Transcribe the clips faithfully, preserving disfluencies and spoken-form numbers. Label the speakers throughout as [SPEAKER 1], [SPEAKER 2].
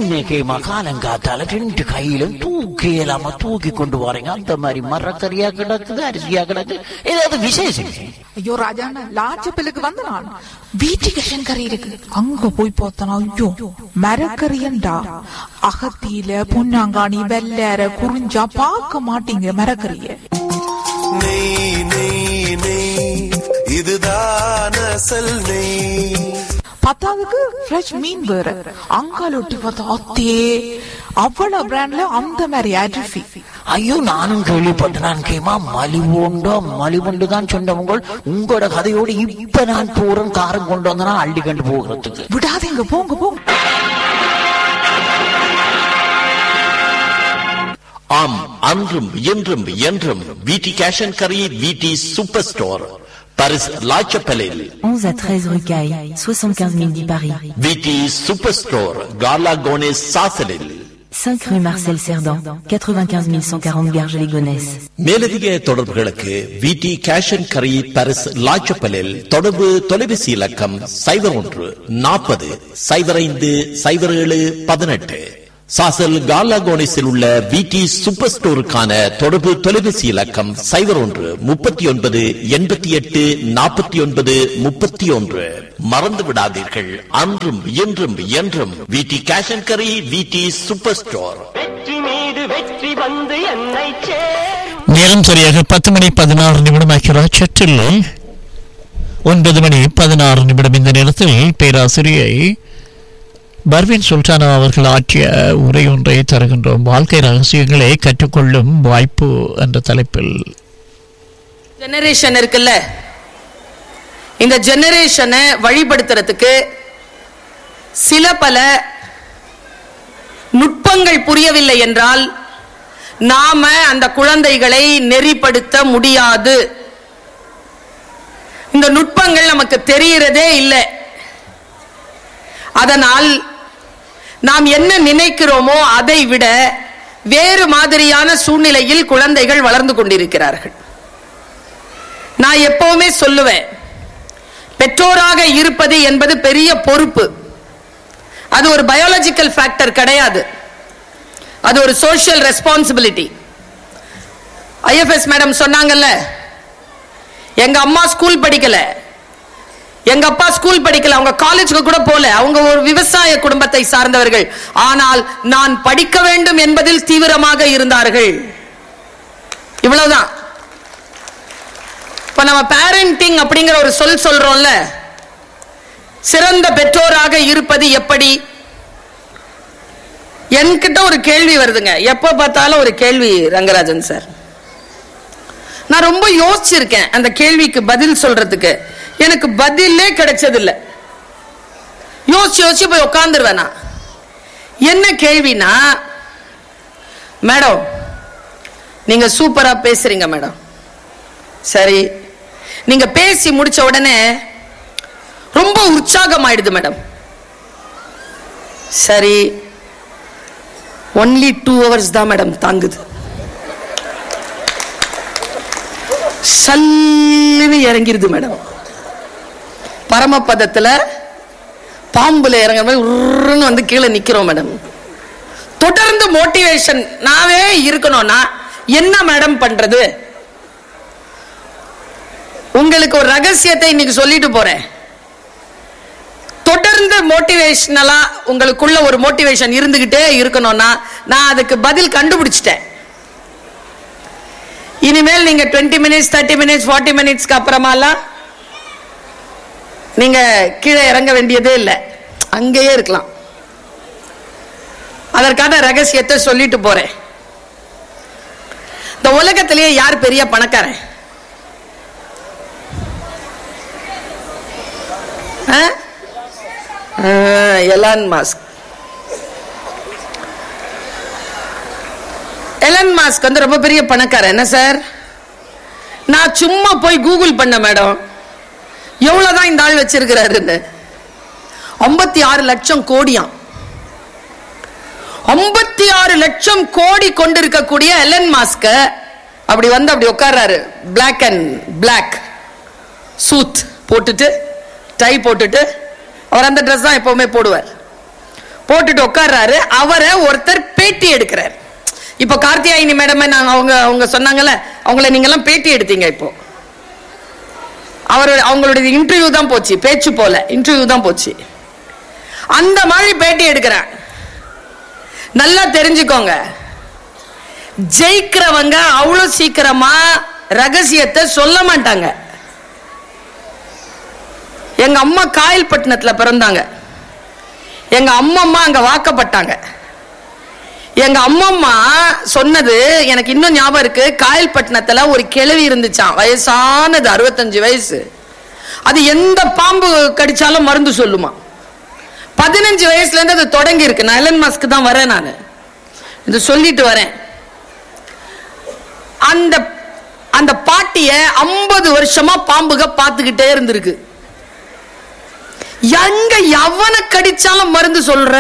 [SPEAKER 1] என்ன கேமா காலங்காத்தால ரெண்டு கையிலும் தூக்கி இல்லாம தூக்கி கொண்டு போறீங்க அந்த மாதிரி மரக்கறியா கிடக்குது அரிசியா கிடக்கு ஏதாவது விசேஷம்?
[SPEAKER 2] ஐயோ ராஜாண்ணா லாச்சப்பிலுக்கு வந்து நான் வீட்டுக்கு கறி இருக்கு அங்க போய் பார்த்தனா ஐயோ மரக்கறியண்டா அகத்தியில பொன்னாங்காணி வெள்ளற குறிஞ்சா பார்க்க மாட்டீங்க மரக்கறிய.
[SPEAKER 3] நெய் நெய் நெய் இதுதான் அசல் நெய்.
[SPEAKER 2] பத்தாவதுக்கு ஃப்ரெஷ் மீன் வேற அங்கால ஒட்டி பார்த்தா அத்தே அவ்வளவு பிராண்ட்ல அந்த மாதிரி அரிசி.
[SPEAKER 1] ஐயோ நானும் கேள்விப்பட்டேன் கேமா மலிவுண்டோ மலிவுண்டு தான் சொன்னவங்க உங்களோட கதையோடு இப்ப நான் போறேன் காரம் கொண்டு வந்தனா அள்ளி கண்டு போகிறதுக்கு.
[SPEAKER 2] விடாதீங்க போங்க போங்க.
[SPEAKER 4] ஆம், அன்றும் இன்றும் என்றும் விடி கேஷ் அண்ட் கரி விடி super store Paris Lachapelle
[SPEAKER 5] onze à treize rue Caille, soixante-quinze mille dix Paris.
[SPEAKER 4] Viti Superstore, Gala Gonesse Sasselil.
[SPEAKER 5] cinq rue Marcel Cerdan, quatre-vingt-quinze mille cent quarante Garges-les-Gonesse.
[SPEAKER 4] மேலதிக தொடர்புகளுக்கு விடி கேஷ் அண்ட் கரி பாரிஸ் லாச்சப்பலில் தொடர்பு தொலைபேசி இலக்கம் சைபர் ஒன்று நாற்பது சைபர் ஐந்து சைபர் ஏழு பதினெட்டு. சாசல் காலாகோனிஸில் உள்ள விடி சூப்பர் ஸ்டோருக்கான தொடர்பு தொலைபேசி இலக்கம் சைபர் ஒன்று முப்பத்தி ஒன்பது எண்பத்தி எட்டு நாற்பத்தி ஒன்பது முப்பத்தி ஒன்று. மறந்து விடாதீர்கள், அன்றும் இன்றும் என்றும் விடி கேஷ் அண்ட் கரி விடி சூப்பர் ஸ்டோர்.
[SPEAKER 6] வெற்றி மீது வெற்றி வந்து என்னை
[SPEAKER 7] நேரம் சரியாக பத்து மணி பதினாறு நிமிடம் ஆகிறார். சற்றில் ஒன்பது மணி பதினாறு நிமிடம். இந்த நேரத்தில் பேராசிரியை பர்வீன் சுல்தானா அவர்கள் ஆற்றிய உரை ஒன்றை தருகின்றோம். வாழ்க்கை ரகசியங்களை கற்றுக்கொள்ளும் வாய்ப்பு என்ற தலைப்பில்.
[SPEAKER 8] ஜெனரேஷன் இருக்குல்ல, இந்த ஜெனரேஷனை வழிபடுத்துறதுக்கு சில பல நுட்பங்கள் புரியவில்லை என்றால் நாம அந்த குழந்தைகளை நெறிப்படுத்த முடியாது. இந்த நுட்பங்கள் நமக்கு தெரிகிறதே இல்லை. அதனால் நாம் என்ன நினைக்கிறோமோ அதை விட வேறு மாதிரியான சூழ்நிலையில் குழந்தைகள் வளர்ந்து கொண்டிருக்கிறார்கள். நான் எப்பவுமே சொல்லுவேன், பெற்றோராக இருப்பது என்பது பெரிய பொறுப்பு. அது ஒரு பயாலஜிக்கல் ஃபேக்டர் கிடையாது, அது ஒரு சோஷியல் ரெஸ்பான்சிபிலிட்டி. ஐஎஃப்எஸ் மேடம் சொன்னாங்கல்ல, எங்க அம்மா ஸ்கூல் படிக்கல, எங்க அப்பா ஸ்கூல் படிக்கல, அவங்க காலேஜுக்கு கூட போல, அவங்க ஒரு விவசாய குடும்பத்தை சார்ந்தவர்கள். ஆனால் நான் படிக்க வேண்டும் என்பதில் தீவிரமாக இருந்தார்கள். இவ்வளவுதான். இப்ப நம்ம பேரண்டிங் அப்படிங்கிற ஒரு சொல் சொல்றோம்ல, சிறந்த பெற்றோராக இருப்பது எப்படி? என்கிட்ட ஒரு கேள்வி வருதுங்க, எப்ப பார்த்தாலும் ஒரு கேள்வி. ரங்கராஜன் சார், நான் ரொம்ப யோசிச்சிருக்கேன் அந்த கேள்விக்கு பதில் சொல்றதுக்கு, எனக்கு பதிலே கிடைச்சதில்லை. யோசிச்சு யோசிச்சு போய் உட்கார்ந்துருவேன். என்ன கேள்வினா, மேடம் நீங்க சூப்பரா பேசுறீங்க மேடம், சரி நீங்க பேசி முடிச்ச உடனே ரொம்ப உற்சாகம் ஆயிடுது மேடம், சரி ஒன்லி டூ ஹவர்ஸ் தான் மேடம் தாங்குது, சல்லுன்னு இறங்கிருது மேடம், பரமபதத்துல பாம்புல இறங்க வந்து கீழே நிக்கிறோம் மேடம். தொடர்ந்து மோட்டிவேஷன் நாவே இருக்கணும்னா என்ன மேடம் பண்றது? உங்களுக்கு ஒரு ரகசியத்தை இன்னைக்கு சொல்லிட்டு போறேன். தொடர்ந்து மோட்டிவேஷனலா உங்களுக்குள்ள ஒரு மோட்டிவேஷன் இருந்துகிட்டே இருக்கணும்னா நான் அதுக்கு பதில் கண்டுபிடிச்சிட்டேன். இனிமேல் நீங்க twenty minutes thirty minutes forty மினிட்ஸ்க்கு அப்புறமாலாம் நீங்க கீழே இறங்க வேண்டியதே இல்லை, அங்கேயே இருக்கலாம். அதற்கான ரகசியத்தை சொல்லிட்டு போறேன். இந்த உலகத்திலேயே யார் பெரிய பணக்காரன்? Elon Musk. எலான் மாஸ்க் வந்து ரொம்ப பெரிய பணக்காரன். என்ன சார், நான் சும்மா போய் கூகுள் பண்ண மேடம், எவ்வளவுதான் இந்த ஆள் வச்சிருக்கிறாரு, ஐம்பத்தி ஆறு லட்சம் கோடியாம். ஐம்பத்தி ஆறு லட்சம் கோடி கொண்டிருக்கக்கூடிய எலன் மாஸ்க அப்படி வந்து அப்படி உட்கார்றாரு, பிளாக் அண்ட் பிளாக் சூட் போட்டுட்டு, டை போட்டுட்டு, அவர் அந்த ட்ரெஸ் தான் எப்பவுமே போடுவார். போட்டுட்டு உட்கார்றாரு. அவரை ஒருத்தர் பேட்டி எடுக்கிறார். இப்ப கார்த்தியாயினி மேடம் நாங்க அவங்க அவங்க சொன்னாங்கல்ல, அவங்கள நீங்க எல்லாம் பேட்டி எடுத்தீங்க. இப்போ அவரோட அவங்களுடைய இன்டர்வியூ தான் போச்சு, பேச்சு போல இன்டர்வியூ தான் போச்சு. அந்த மாதிரி பேட்டி எடுக்கிறேன். நல்லா தெரிஞ்சுக்கோங்க, ஜெயிக்கிறவங்க அவ்வளவு சீக்கிரமா ரகசியத்தை சொல்ல மாட்டாங்க. எங்க அம்மா காயல்பட்டினத்துல பிறந்தாங்க. எங்க அம்மம்மா அங்க வாக்கப்பட்டாங்க. எங்க அம்மம்மா சொன்னது எனக்கு இன்னும் ஞாபகம் இருக்கு. காயல்பட்டினத்துல ஒரு கிழவி இருந்துச்சான், வயசானது, அறுபத்தஞ்சு வயசு. அது எந்த பாம்பு கடிச்சாலும் மருந்து சொல்லுமா. பதினஞ்சு வயசுல இருந்து அது தொடங்கி இருக்கு. நான் எலன் மஸ்க் தான் வரேன், நான் இது சொல்லிட்டு வரேன். அந்த அந்த பாட்டிய ஐம்பது வருஷமா பாம்புக பார்த்துக்கிட்டே இருந்திருக்கு. எங்க எவன கடிச்சாலும் மருந்து சொல்ற.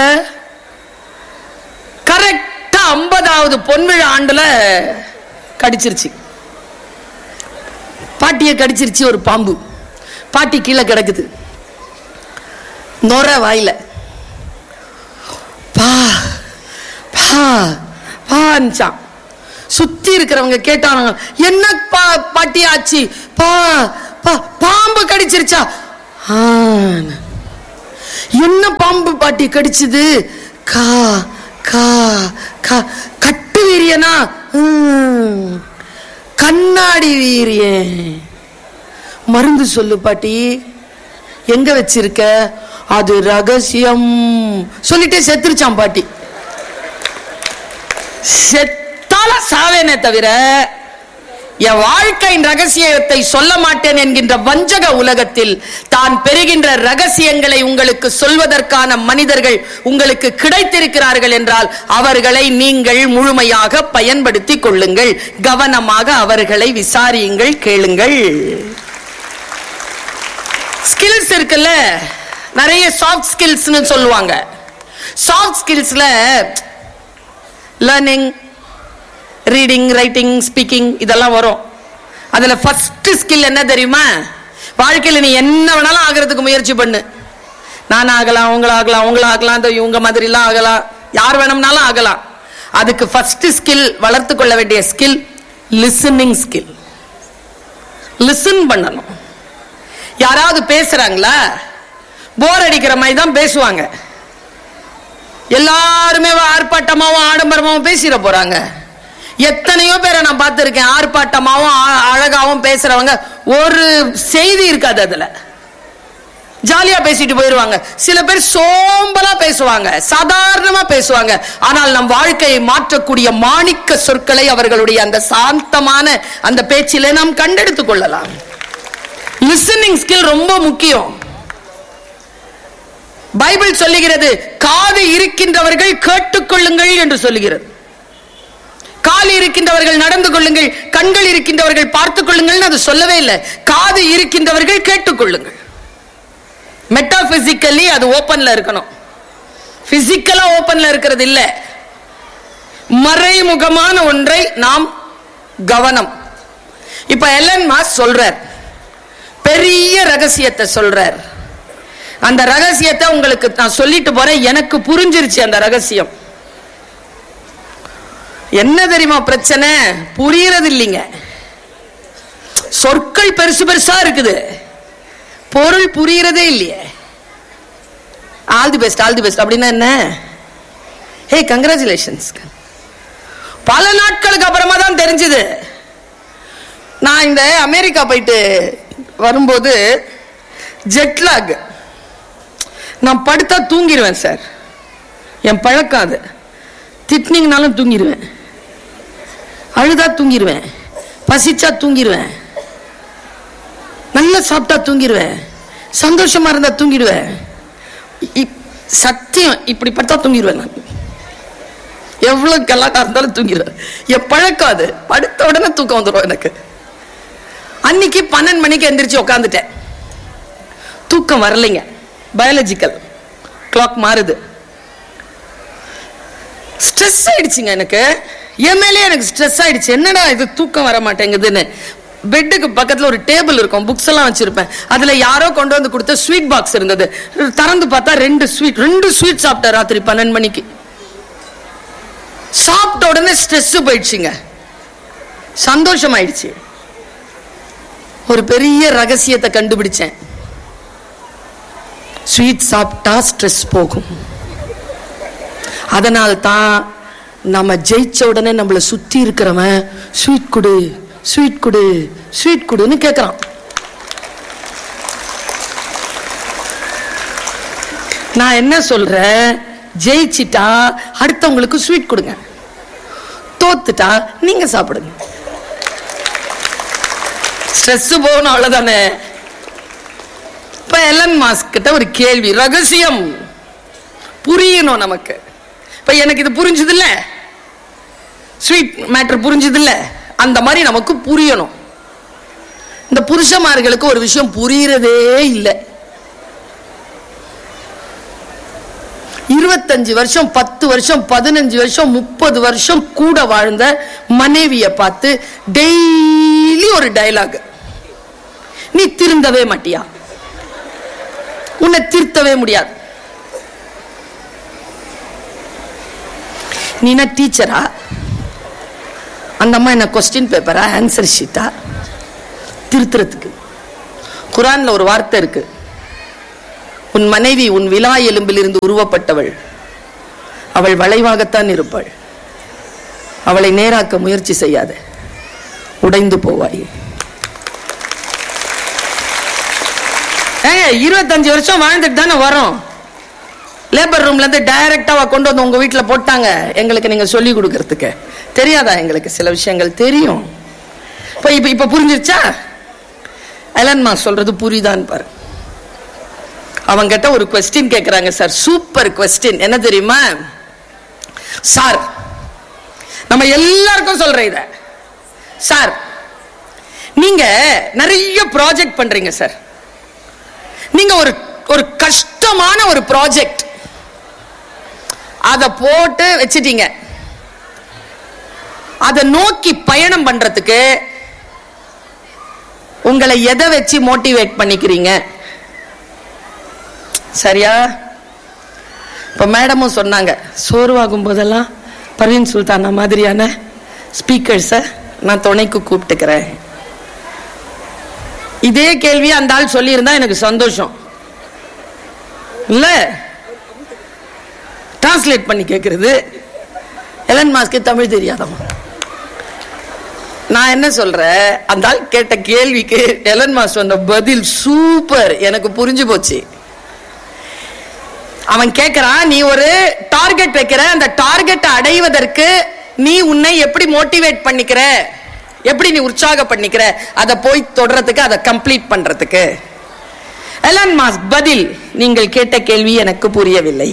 [SPEAKER 8] கரெக்டா ஐம்பதாவது பொன்விழா ஆண்டுல கடிச்சிருச்சு. பாட்டிய கடிச்சிருச்சு ஒரு பாம்பு. பாட்டி கீழே கிடக்குது, நொர வாயில. பா பா பாஞ்சான். சுத்தி இருக்கிறவங்க கேட்டாங்க, என்ன பா பாட்டி ஆச்சு? பா பா பாம்பு கடிச்சிருச்சா? என்ன பாம்பு பாட்டி கடிச்சது? கா கா கா கட்டு வீரியனா? கண்ணாடி வீரியன். மருந்து சொல்லு பாட்டி, எங்க வச்சிருக்க? அது ரகசியம் சொல்லிட்டே செத்துருச்சான் பாட்டி. செத்தால சாவேனே தவிர என் வாழ்க்கையின் ரகசியத்தை சொல்ல மாட்டேன் என்கின்ற வஞ்சக உலகத்தில் தான் பெறுகின்ற ரகசியங்களை உங்களுக்கு சொல்வதற்கான மனிதர்கள் உங்களுக்கு கிடைத்திருக்கிறார்கள் என்றால் அவர்களை நீங்கள் முழுமையாக பயன்படுத்தி கொள்ளுங்கள். கவனமாக அவர்களை விசாரியுங்கள், கேளுங்கள். ஸ்கில்ஸ் இருக்குல்ல, நிறைய சாஃப்ட் ஸ்கில்ஸ்னு சொல்லுவாங்க. Soft ஸ்கில்ஸ்ல learning, reading, writing, speaking இதெல்லாம் வரும். அதுல ஃபர்ஸ்ட் ஸ்கில் என்ன தெரியுமா? வாழ்க்கையில நீ என்ன வேணாலும் ஆகிறதுக்கு முயற்சி பண்ணு. நான் ஆகலாம், அவங்கள ஆகலாம், அவங்கள ஆகலாம், இவங்க மாதிரி எல்லாம் ஆகலாம், யார் வேணும்னாலும் ஆகலாம். அதுக்கு ஃபர்ஸ்ட் ஸ்கில், வளர்த்து கொள்ள வேண்டிய ஸ்கில் லிசனிங் ஸ்கில். லிசன் பண்ணணும். யாராவது பேசுறாங்களா, போர் அடிக்கிற மாதிரி தான் பேசுவாங்க. எல்லாருமே ஆர்ப்பாட்டமாவும் ஆடம்பரமாவும் பேசிட போறாங்க. எத்தனையோ பேரை நான் பார்த்திருக்கேன், ஆர்ப்பாட்டமாவும் அழகாவும் பேசுறவங்க, ஒரு செய்தி இருக்காது அதுல. ஜாலியா பேசிட்டு போயிருவாங்க. சில பேர் சோம்பலா பேசுவாங்க, சாதாரணமா பேசுவாங்க. ஆனால் நம் வாழ்க்கையை மாற்றக்கூடிய மாணிக்க சொற்களை அவர்களுடைய அந்த சாந்தமான அந்த பேச்சிலே நாம் கண்டெடுத்துக் கொள்ளலாம். லிசனிங் ஸ்கில் ரொம்ப முக்கியம். பைபிள் சொல்லுகிறது, காது இருக்கின்றவர்கள் கேட்டுக்கொள்ளுங்கள் என்று சொல்லுகிறது. கால் இருக்கின்றவர்கள் நடந்து கொள்ளுங்கள், கண்கள் இருக்கின்றவர்கள் பார்த்துக் கொள்ளுங்கள் அது சொல்லவே இல்லை. காது இருக்கின்றவர்கள் கேட்டுக்கொள்ளுங்கள். மெட்டாபிசிக்கலி அது ஓபன்ல இருக்கணும், பிசிக்கலா ஓபன்ல இருக்கிறது இல்ல. மறைமுகமான ஒன்றை நாம் கவனம். இப்ப எலன் மாஸ்க் சொல்றார், பெரிய ரகசியத்தை சொல்றார். அந்த ரகசியத்தை உங்களுக்கு நான் சொல்லிட்டு போறேன். எனக்கு புரிஞ்சிருச்சு அந்த ரகசியம். என்ன தெரியுமா பிரச்சனை? புரியறது இல்லைங்க. சொற்கள் பெருசு பெருசா இருக்குது, பொருள் புரியறதே இல்லையே. All the best, all the best அப்படின்னா என்ன? ஹே கங்க்ராச்சுலேஷன்ஸ். பல நாட்களுக்கு அப்புறமா தான் தெரிஞ்சது. நான் இந்த அமெரிக்கா போயிட்டு வரும்போது ஜெட்லாக், நான் படுத்தா தூங்கிடுவேன் சார். என் பழக்கம் அது. திட்டினீங்கனாலும் தூங்கிடுவேன், அழுதா தூங்கிடுவேன், பசிச்சா தூங்கிடுவேன், நல்லா சாப்பிட்டா தூங்கிடுவேன், சந்தோஷமா இருந்தா தூங்கிடுவேன். சத்தியம் இப்படி படுத்தா தூங்கிடுவேன். நான் எவ்வளவு கல்லாட்டா இருந்தாலும் தூங்கிடுவேன். என் பழக்கம் அது. படுத்த உடனே தூக்கம் வந்துடும் எனக்கு. அன்னைக்கு பன்னெண்டு மணிக்கு எந்திரிச்சு உட்காந்துட்டேன். தூக்கம் வரலைங்க. பயாலஜிக்கல் கிளாக் மாறுது. ஸ்ட்ரெஸ் ஆயிடுச்சுங்க எனக்கு. என் மேலே எனக்கு ஸ்ட்ரெஸ் ஆயிடுச்சு. என்னடா இது தூக்கம் வர மாட்டேங்குதுன்னு பெட்டுக்கு பக்கத்துல ஒரு டேபிள் இருக்கும், புக்ஸ் எல்லாம் வச்சிருப்பேன். அதுல யாரோ கொண்டு வந்து கொடுத்த ஸ்வீட் பாக்ஸ் இருந்தது. திறந்து பார்த்தா ரெண்டு ஸ்வீட் ரெண்டு ஸ்வீட் சாப்பிட்டேன் ராத்திரி பன்னெண்டு மணிக்கு. சாப்பிட்ட உடனே ஸ்ட்ரெஸ் போயிடுச்சுங்க, சந்தோஷம் ஆயிடுச்சு. ஒரு பெரிய ரகசியத்தை கண்டுபிடிச்சேன். ஸ்வீட் சாப்பிட்டா ஸ்ட்ரெஸ் போகும். அதனால தான் நம்ம ஜெயிச்ச உடனே நம்மளை சுத்தி இருக்கிறவன் ஸ்வீட் குடு ஸ்வீட் குடு ஸ்வீட் குடுன்னு கேட்கிறான். நான் என்ன சொல்றேன், ஜெயிச்சிட்டா அடுத்தவங்களுக்கு ஸ்வீட் கொடுங்க, தோத்துட்டா நீங்க சாப்பிடுங்க. ஸ்ட்ரெஸ் போகணும், அவ்வளவுதானே. இப்ப எலன் மாஸ்க் கிட்ட ஒரு கேள்வி, ரகசியம் புரியணும் நமக்கு. இப்ப எனக்கு இது புரிஞ்சது இல்ல, ஸ்வீட் மேட்டர் புரிஞ்சது இல்ல, அந்த மாதிரி நமக்கு புரியணும். இந்த புருஷமார்களுக்கு ஒரு விஷயம் புரியறதே இல்லை. இருபத்தஞ்சு வருஷம் பத்து வருஷம் பதினஞ்சு வருஷம் முப்பது வருஷம் கூட வாழ்ந்த மனைவிய பார்த்து டெய்லி ஒரு டயலாக், நீ திருந்தவே மாட்டியா, உன்னை திருத்தவே முடியாது. நீனா டீச்சரா, அந்த அம்மா என்ன கொஸ்டின் பேப்பரா ஆன்சர் ஷீட்டா திருத்துறதுக்கு? குரான்ல ஒரு வார்த்தை இருக்கு, உன் மனைவி உன் விலா எலும்பில் இருந்து உருவப்பட்டவள், அவள் வளைவாகத்தான் இருப்பாள், அவளை நேராக்க முயற்சி செய்யாத, உடைந்து போவாய். இருபத்தஞ்சு வருஷம் வாழ்ந்துட்டு தானே வரோம். லேபர் ரூம்ல இருந்து டைரக்டா கொண்டு வந்து உங்க வீட்டுல போட்டாங்க எங்களுக்கு, நீங்க சொல்லி கொடுக்கறதுக்கு. தெரியாதா எங்களுக்கு சில விஷயங்கள் தெரியும். இப்ப இப்ப இப்ப புரிஞ்சிருச்சா? எலன் மாஸ்க் சொல்றது புரியுதான்னு பாரு. அவங்க கிட்ட ஒரு கொஸ்டின் கேட்கிறாங்க சார், சூப்பர் கொஸ்டின். என்ன தெரியுமா சார், நம்ம எல்லாருக்கும் சொல்ற இத சார், நீங்க நிறைய ப்ராஜெக்ட் பண்றீங்க சார், நீங்க ஒரு ஒரு கஷ்டமான ஒரு ப்ராஜெக்ட் அத போட்டு வச்சிட்டீங்க, அதை நோக்கி பயணம் பண்றதுக்கு உங்களை எதை வச்சு மோட்டிவேட் பண்ணிக்கிறீங்க? சரியா? இப்ப மேடமும் சொன்னாங்க, சோர்வாகும் போதெல்லாம் பர்வீன் சுல்தானா மாதிரியான ஸ்பீக்கர்ஸ நான் துணைக்கு கூப்பிட்டுக்கிறேன். இதே கேள்வியை அந்த ஆள் சொல்லி இருந்தா எனக்கு சந்தோஷம் இல்ல. டிரான்ஸ்லேட் பண்ணி கேட்கிறது. Elon mask Tamil தெரியாதமா? நான் என்ன சொல்றேன், அந்த ஆள் கேட்ட கேள்விக்கு எலன் மாஸ்க் சொன்ன பதில் சூப்பர், எனக்கு புரிஞ்சு போச்சு. அவன் கேட்கிறான், நீ ஒரு டார்கெட் வைக்கிற, அந்த டார்கெட்டை அடைவதற்கு நீ உன்னை எப்படி மோட்டிவேட் பண்ணிக்கிற, எப்படி நீ உற்சாக பண்ணிக்கிற, அதை போய் தொடறதுக்கு, அதை கம்ப்ளீட் பண்றதுக்கு. எலன் மாஸ்க் பதில், நீங்கள் கேட்ட கேள்வி எனக்கு புரியவில்லை.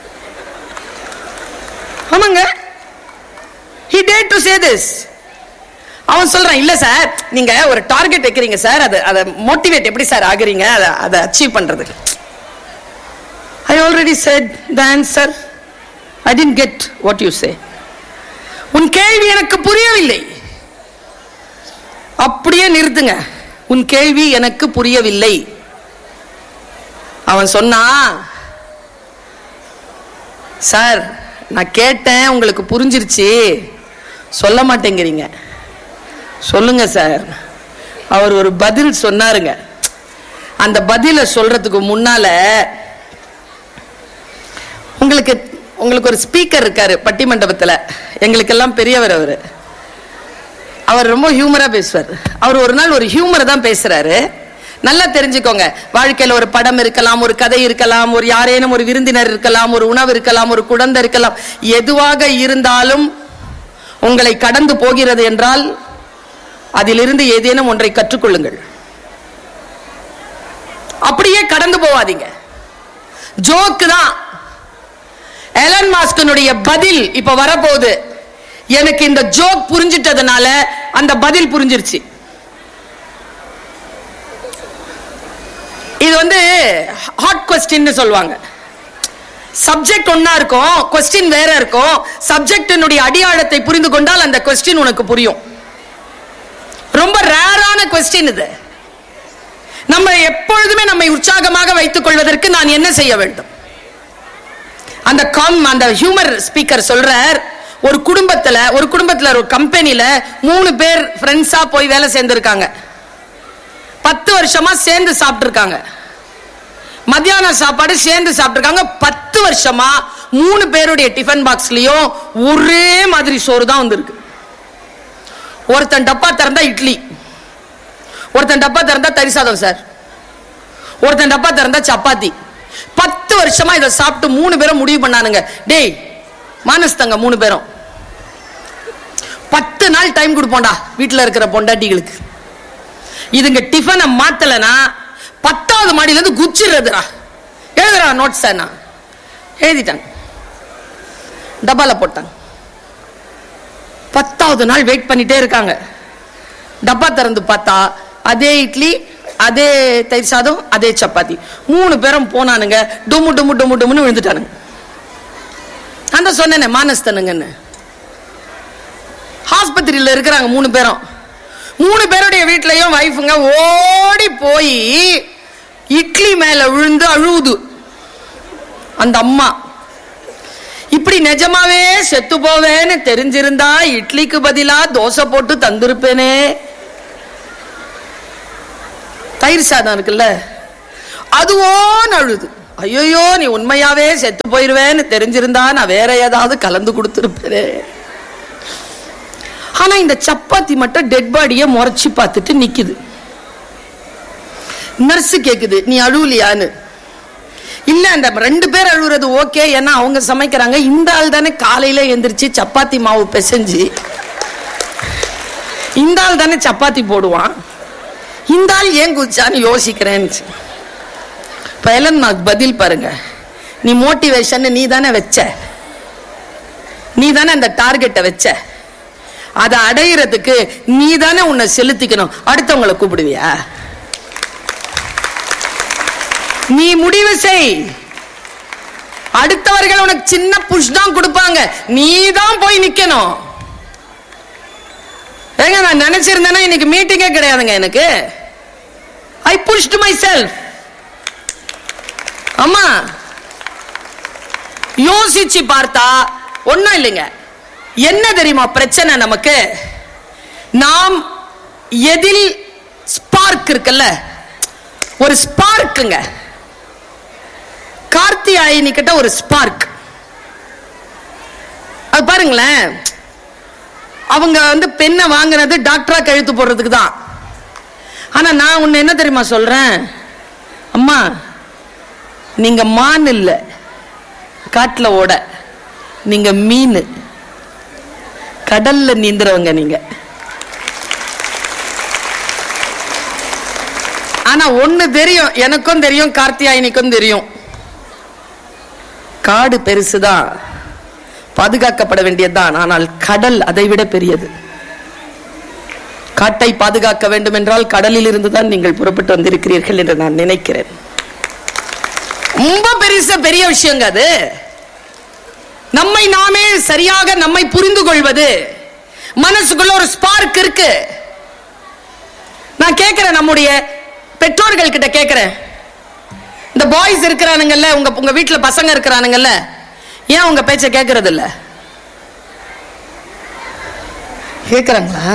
[SPEAKER 8] ஆமாங்க, he dared to say this. அவன் சொல்றான், இல்ல சார், நீங்க ஒரு டார்கெட் வைக்கிறீங்க சார், அதை அதை மோட்டிவேட் எப்படி சார் ஆகுறீங்க அதை அதை அச்சீவ் பண்றதுக்கு? I already said the answer. I didn't get what you say. உன் கேள்வி எனக்கு புரியவில்லை. அப்படியே நிறுத்துங்க, உன் கேள்வி எனக்கு புரியவில்லை. அவன் சொன்னா, சார் நான் கேட்டேன், உங்களுக்கு புரிஞ்சிருச்சு, சொல்ல மாட்டேங்கிறீங்க, சொல்லுங்க சார். அவர் ஒரு பதில் சொன்னாருங்க. அந்த பதில சொல்றதுக்கு முன்னால உங்களுக்கு உங்களுக்கு ஒரு ஸ்பீக்கர் இருக்காரு பட்டிமண்டபத்துல, எங்களுக்கெல்லாம் பெரியவர் அவரு. அவர் ரொம்ப ஹியூமரா பேசுவார். அவர் ஒரு நாள் ஒரு ஹியூமரை தான் பேசுறாரு. நல்லா தெரிஞ்சுக்கோங்க, வாழ்க்கையில ஒரு படம் இருக்கலாம், ஒரு கதை இருக்கலாம், ஒரு யாரேனும் ஒரு விருந்தினர் இருக்கலாம், ஒரு உணவு இருக்கலாம், ஒரு குழந்தை இருக்கலாம், எதுவாக இருந்தாலும் உங்களை கடந்து போகிறது என்றால் அதிலிருந்து ஏதேனும் ஒன்றை கற்றுக்கொள்ளுங்கள். அப்படியே கடந்து போவாதீங்க. ஜோக்கு தான். எலன் மாஸ்கினுடைய பதில் இப்ப வரப்போகுது. எனக்கு இந்த ஜோக் புரிஞ்சிட்டதுனால அந்த பதில் புரிஞ்சிருச்சு. இது வந்து ஹாட் கொஸ்டின் சொல்லுவாங்க. சப்ஜெக்ட் ஒன்னா இருக்கும், கொஸ்டின் வேற இருக்கும். சப்ஜெக்டினுடைய அடியாழத்தை புரிந்து கொண்டால் அந்த கொஸ்டின் உனக்கு புரியும். ரொம்ப ரேரான கொஸ்டின் இது. நம்ம எப்பொழுதுமே நம்மை உற்சாகமாக வைத்துக் கொள்வதற்கு நான் என்ன செய்ய வேண்டும்? அந்த காம் அந்த ஹியூமர் ஸ்பீக்கர் சொல்றார், ஒரு குடும்பத்துல ஒரு குடும்பத்துல ஒரு கம்பெனில மூணு பேர் ஃப்ரெண்ட்ஸா போய் வேலை சேர்ந்திருக்காங்க. பத்து வருஷமா சேர்ந்து சாப்பிட்டு இருக்காங்க. மத்தியான சாப்பாடு சேர்ந்து சாப்பிட்டுருக்காங்க. பத்து வருஷமா மூணு பேருடைய டிஃபன் பாக்ஸ்லயும் ஒரே மாதிரி சோறு தான் வந்திருக்கு. ஒருத்தன் டப்பா திறந்தா இட்லி, ஒருத்தன் டப்பா திறந்தா தரிசாதம் சார், ஒருத்தன் டப்பா திறந்தா சப்பாத்தி. பத்து வருஷமா இதை சாப்பிட்டு மூணு பேரும் முடிவு பண்ணானுங்க, டேய் மானஸ்தங்க மூணு பேரும் பத்து நாள் டைம் கொடுப்போம்டா வீட்டுல இருக்கிற பொண்டாட்டிகளுக்கு, இதுங்க டிஃபனை மாத்தலனா பத்தாவது மாடியில இருந்து குச்சிடுறதுடா, எழுதுறா நோட்ஸ். எழுதிட்டாங்க, டப்பால போட்டாங்க. பத்தாவது நாள் வெயிட் பண்ணிட்டே இருக்காங்க. டப்பா திறந்து பார்த்தா அதே இட்லி, அதே தயிர் சாதம், அதே சப்பாத்தி. மூணு பேரும் போனானுங்க, டுமு டுமு டுமு டுமுன்னு விழுந்துட்டானுங்க. அந்த சொன்னேனே மானஸ்தனுங்கன்னு. ஆஸ்பத்திரியில இருக்கிறாங்க மூணு பேரும். மூணு பேருடைய வீட்லயும் வைஃபுங்க ஓடி போய் இட்லி மேல விழுந்து அழுவுது அந்த அம்மா. இப்படி நிஜமாவே செத்து போவேன்னு தெரிஞ்சிருந்தா இட்லிக்கு பதிலா தோசை போட்டு தந்திருப்பேனே. தயிர் சாதம் இருக்குல்ல, அதுவோ அழுது, ஐயோ நீ உண்மையாவே செத்து போயிருவேன்னு தெரிஞ்சிருந்தா நான் வேற ஏதாவது கலந்து கொடுத்திருப்பேனே. ஆனா இந்த சப்பாத்தி மட்டும் டெட் பாடியை முறைச்சு பார்த்துட்டு நிக்குது. நர்ஸ் கேக்குது, நீ அழுவலியான்னு. இல்ல, அந்த ரெண்டு பேர் அழுகுறது ஓகே, ஏன்னா அவங்க சமைக்கிறாங்க. இந்த ஆள் தானே காலையில எந்திரிச்சு சப்பாத்தி மாவு பிசைஞ்சு இந்த ஆள் தானே சப்பாத்தி போடுவான், இந்த ஆள் ஏன் குச்சான்னு யோசிக்கிறேன். நான் பதில் பாருங்க, நீ மோட்டிவேஷன் நீ தானே வச்ச, நீ தானே அந்த டார்கெட்டை வச்ச, அதை அடையிறதுக்கு நீ தானே உன்னை செலுத்திக்கணும். அடுத்தவங்களை கூப்பிடுவியா? நீ முடிவு செய். அடுத்தவர்கள் உனக்கு சின்ன புஷ் தான் கொடுப்பாங்க, நீ தான் போய் நிக்கணும். ஏங்க, நான் நினைச்சிருந்தேன்னா இன்னைக்கு மீட்டிங்கே கிடையாதுங்க எனக்கு. ஐ புஷ்ட் மை செல்ஃப். அம்மா யோசிச்சு பார்த்தா ஒண்ணும் இல்லைங்க. என்ன தெரியுமா பிரச்சனை நமக்கு? நாம் எதில் ஸ்பார்க் இருக்குல்ல, ஒரு ஸ்பார்க்குங்க. கார்த்தியாயினி கிட்ட ஒரு ஸ்பார்க். அது பாருங்களேன், அவங்க வந்து பெண்ணை வாங்கினது டாக்டரா கழுத்து போடுறதுக்கு தான். ஆனா நான் உன்னை என்ன தெரியுமா சொல்றேன், அம்மா நீங்க மான் இல்ல காட்டுல ஓட, நீங்க மீன், கடல்ல நீந்துறவங்க நீங்க. ஆனா ஒண்ணு தெரியும், எனக்கும் தெரியும், கார்த்தியாயினிக்கும் தெரியும், காடு பெருசுதான், பாதுகாக்கப்பட வேண்டியதுதான். ஆனால் கடல் அதை விட பெரியது. காட்டை பாதுகாக்க வேண்டும் என்றால் கடலில் இருந்துதான் நீங்கள் புறப்பட்டு வந்திருக்கிறீர்கள் என்று நான் நினைக்கிறேன். ரொம்ப பெருச பெரிய விஷயங்க அது. நம்மை நாமே சரியாக நம்மை புரிந்து கொள்வது. மனசுக்குள்ள ஒரு ஸ்பார்க் இருக்கு. நான் கேட்கிறேன், நம்முடைய பெற்றோர்கள் கிட்ட கேட்கிறேன், இந்த பாய்ஸ் இருக்கிறானுங்கல்ல, உங்க உங்க வீட்டுல பசங்க இருக்கிறானுங்கல்ல, ஏன் உங்க பேச்ச கேட்கறது இல்ல? கேட்கறாங்களா?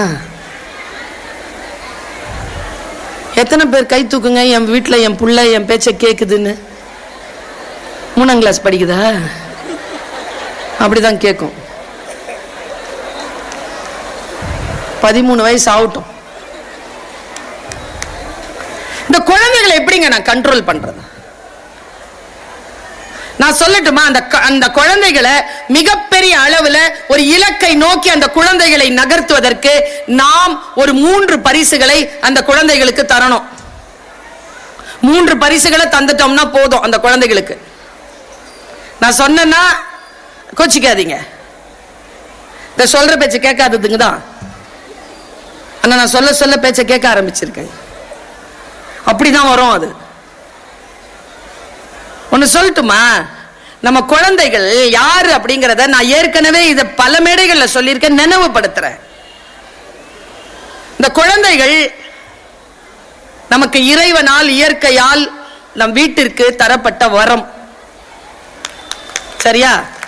[SPEAKER 8] எத்தனை பேர் கை தூக்குங்க, என் வீட்டுல என் புள்ள என் பேச்ச கேக்குதுன்னு. மூணாம் கிளாஸ் படிக்குதா? அப்படிதான் கேட்கும். பதிமூணு வயசு ஆகட்டும். இந்த குழந்தைகளை எப்படிங்க நான் கண்ட்ரோல் பண்றது? நான் சொல்லட்டுமா? அந்த அந்த குழந்தைகளை மிகப்பெரிய அளவுல ஒரு இலக்கை நோக்கி அந்த குழந்தைகளை நகர்த்துவதற்கு நாம் ஒரு மூன்று பரிசுகளை அந்த குழந்தைகளுக்கு தரணும். மூன்று பரிசுகளை தந்துட்டோம்னா போதும் அந்த குழந்தைகளுக்கு. நான் சொன்னேன்னா கோச்சிக்காதீங்க, இந்த சொல்ற பேச்ச கேட்காததுங்க தான். ஆனா நான் சொல்ல சொல்ல பேச்ச கேட்க ஆரம்பிச்சிருக்கேன். அப்படிதான் வரும் அது. ஒன்னு சொல்லட்டுமா? நம்ம குழந்தைகள் யாரு அப்படிங்கறத நான் ஏற்கனவே இத பல மேடைகள்ல சொல்லியிருக்கேன், நினைவுபடுத்துறேன். இந்த குழந்தைகள் நமக்கு இறைவனால் இயற்கையால் நம் வீட்டிற்கு தரப்பட்ட வரம். சரியா?